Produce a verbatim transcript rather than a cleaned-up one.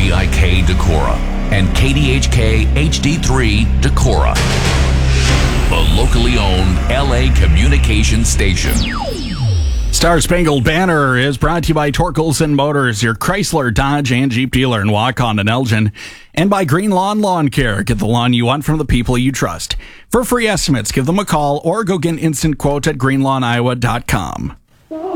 D I K Decorah and K D H K H D three Decorah, the locally owned L A communications station. Star Spangled Banner is brought to you by Torkelson Motors, your Chrysler, Dodge, and Jeep dealer in Waukon and Elgin, and by Green Lawn Lawn Care. Get the lawn you want from the people you trust. For free estimates, give them a call or go get an instant quote at green lawn iowa dot com.